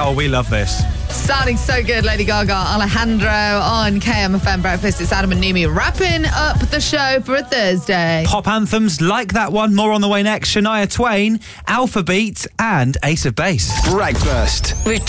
Oh, we love this. Sounding so good, Lady Gaga, Alejandro on KMFM Breakfast. It's Adam and Nimi wrapping up the show for a Thursday. Pop anthems like that one. More on the way next. Shania Twain, Alpha Beat and Ace of Base. Breakfast. With